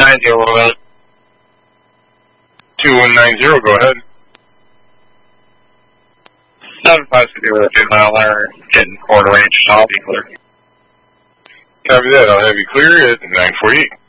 2190, a little bit. 2190, go ahead. 750 with a 2 mile there, getting quarter range, I'll be clear. Copy that, I'll have you clear at 948.